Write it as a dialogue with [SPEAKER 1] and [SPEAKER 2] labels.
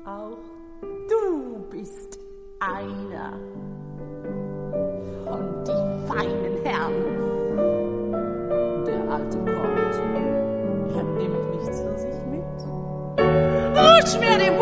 [SPEAKER 1] Auch du bist einer von die feinen Herren. Der Alte kommt. Er nimmt mich zu sich mit. Rutsch mir die